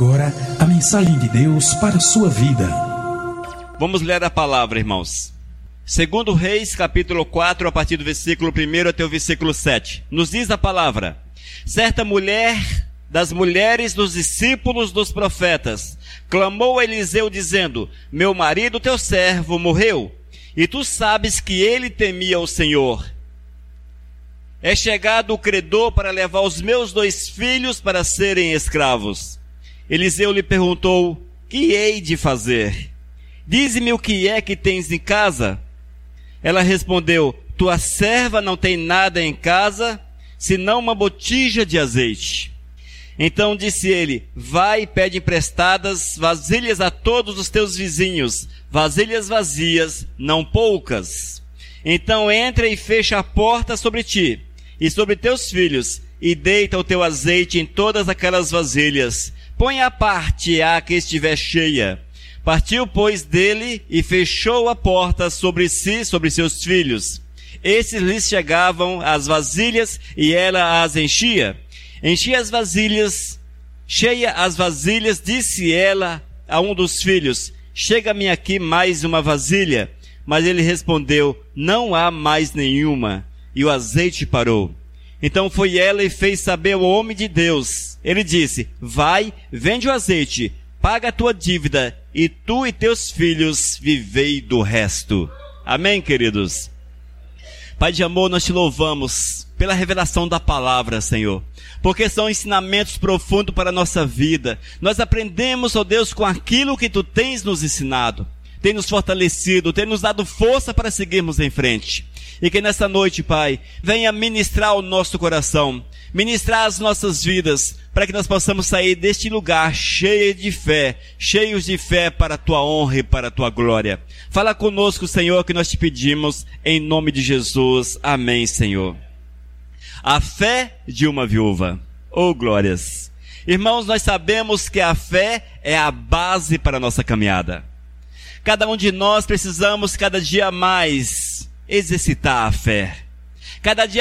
agora a mensagem de Deus para a sua vida. Vamos ler a palavra, irmãos. Segundo Reis, capítulo 4, a partir do versículo 1 até o versículo 7. Nos diz a palavra: certa mulher das mulheres dos discípulos dos profetas clamou a Eliseu dizendo: meu marido, teu servo, morreu, e tu sabes que ele temia o Senhor. É chegado o credor para levar os meus 2 filhos para serem escravos. Eliseu lhe perguntou: que hei de fazer? Dize-me o que é que tens em casa. Ela respondeu: tua serva não tem nada em casa, senão uma botija de azeite. Então disse ele: vai e pede emprestadas vasilhas a todos os teus vizinhos, vasilhas vazias, não poucas. Então entra e fecha a porta sobre ti e sobre teus filhos, e deita o teu azeite em todas aquelas vasilhas. Põe à parte a que estiver cheia. Partiu, pois, dele e fechou a porta sobre si, sobre seus filhos. Esses lhes chegavam as vasilhas e ela as enchia. Enchia as vasilhas, cheia as vasilhas, disse ela a um dos filhos: chega-me aqui mais uma vasilha. Mas ele respondeu: não há mais nenhuma. E o azeite parou. Então foi ela e fez saber ao homem de Deus. Ele disse: vai, vende o azeite, paga a tua dívida, e tu e teus filhos vivei do resto. Amém, queridos? Pai de amor, nós te louvamos pela revelação da palavra, Senhor, porque são ensinamentos profundos para a nossa vida. Nós aprendemos, ó Deus, com aquilo que tu tens nos ensinado, tem nos fortalecido, tem nos dado força para seguirmos em frente. E que nessa noite, Pai, venha ministrar o nosso coração, ministrar as nossas vidas, para que nós possamos sair deste lugar cheios de fé para a tua honra e para a tua glória. Fala conosco, Senhor, que nós te pedimos, em nome de Jesus. Amém, Senhor. A fé de uma viúva. Oh, glórias! Irmãos, nós sabemos que a fé é a base para a nossa caminhada. Cada um de nós precisamos cada dia mais exercitar a fé. Cada dia